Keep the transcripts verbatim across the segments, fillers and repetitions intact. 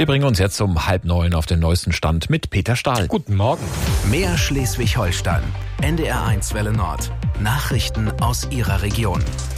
Wir bringen uns jetzt um halb neun auf den neuesten Stand mit Peter Stahl. Guten Morgen. Mehr Schleswig-Holstein. N D R eins Welle Nord. Nachrichten aus Ihrer Region.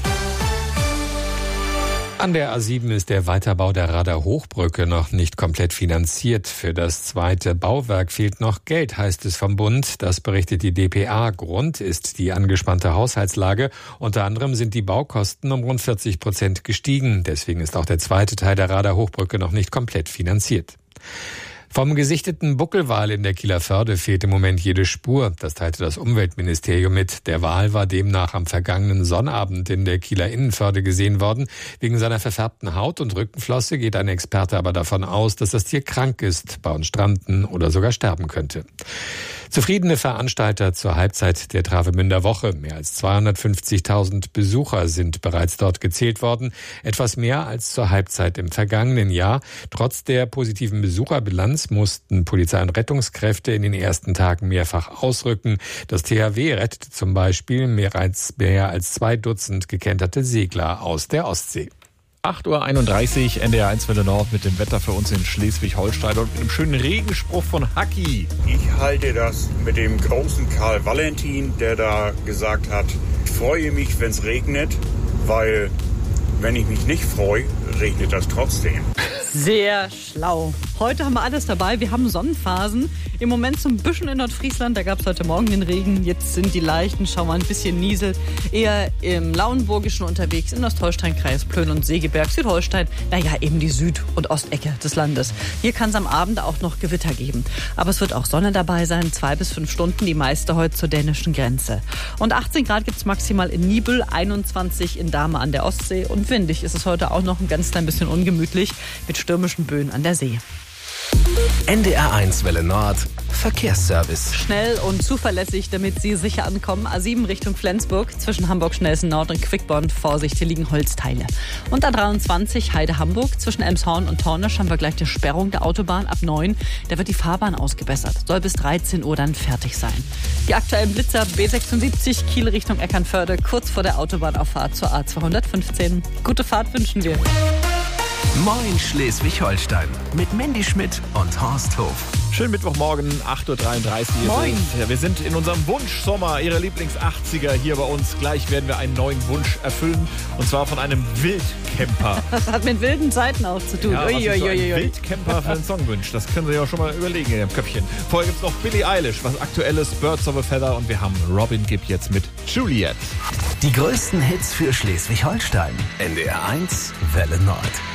An der A sieben ist der Weiterbau der Rader Hochbrücke noch nicht komplett finanziert. Für das zweite Bauwerk fehlt noch Geld, heißt es vom Bund. Das berichtet die D P A. Grund ist die angespannte Haushaltslage. Unter anderem sind die Baukosten um rund vierzig Prozent gestiegen. Deswegen ist auch der zweite Teil der Rader Hochbrücke noch nicht komplett finanziert. Vom gesichteten Buckelwal in der Kieler Förde fehlt im Moment jede Spur. Das teilte das Umweltministerium mit. Der Wal war demnach am vergangenen Sonnabend in der Kieler Innenförde gesehen worden. Wegen seiner verfärbten Haut und Rückenflosse geht ein Experte aber davon aus, dass das Tier krank ist, bei uns stranden oder sogar sterben könnte. Zufriedene Veranstalter zur Halbzeit der Travemünder Woche. Mehr als zweihundertfünfzigtausend Besucher sind bereits dort gezählt worden. Etwas mehr als zur Halbzeit im vergangenen Jahr. Trotz der positiven Besucherbilanz mussten Polizei und Rettungskräfte in den ersten Tagen mehrfach ausrücken. Das T H W rettete zum Beispiel mehr als, mehr als zwei Dutzend gekenterte Segler aus der Ostsee. acht Uhr einunddreißig, N D R eins Welle Nord mit dem Wetter für uns in Schleswig-Holstein und mit einem schönen Regenspruch von Hacki. Ich halte das mit dem großen Karl Valentin, der da gesagt hat, ich freue mich, wenn es regnet, weil wenn ich mich nicht freue, regnet das trotzdem. Sehr schlau. Heute haben wir alles dabei. Wir haben Sonnenphasen. Im Moment so ein bisschen in Nordfriesland. Da gab es heute Morgen den Regen. Jetzt sind die leichten Schauer ein bisschen Niesel. Eher im Lauenburgischen unterwegs, im Ostholstein-Kreis, Plön und Segeberg, Südholstein. Naja, eben die Süd- und Ostecke des Landes. Hier kann es am Abend auch noch Gewitter geben. Aber es wird auch Sonne dabei sein. Zwei bis fünf Stunden, die meiste heute zur dänischen Grenze. Und achtzehn Grad gibt es maximal in Nibel, einundzwanzig in Dahme an der Ostsee. Und windig ist es heute auch noch ein ganz klein bisschen ungemütlich mit stürmischen Böen an der See. N D R eins Welle Nord. Verkehrsservice. Schnell und zuverlässig, damit Sie sicher ankommen. A sieben Richtung Flensburg, zwischen Hamburg-Schnelsen Nord und Quickborn. Vorsicht, hier liegen Holzteile. Und A dreiundzwanzig Heide-Hamburg, zwischen Elmshorn und Tornisch haben wir gleich die Sperrung der Autobahn ab neun. Da wird die Fahrbahn ausgebessert. Soll bis dreizehn Uhr dann fertig sein. Die aktuellen Blitzer B sechsundsiebzig, Kiel Richtung Eckernförde, kurz vor der Autobahnauffahrt zur A zweihundertfünfzehn. Gute Fahrt wünschen wir. Moin Schleswig-Holstein mit Mandy Schmidt und Horst Hof. Schönen Mittwochmorgen, acht Uhr dreiunddreißig. Moin. Ja, wir sind in unserem Wunschsommer, Ihre Lieblings-achtziger hier bei uns. Gleich werden wir einen neuen Wunsch erfüllen. Und zwar von einem Wildcamper. Das hat mit wilden Zeiten auch zu tun. Ja, was ui, sich ui, so ein ui, ui. Wildcamper für einen Song wünscht. Das können Sie ja schon mal überlegen in Ihrem Köpfchen. Vorher gibt es noch Billie Eilish, was aktuelles, Birds of a Feather. Und wir haben Robin Gibb jetzt mit Juliet. Die größten Hits für Schleswig-Holstein. N D R eins Welle Nord.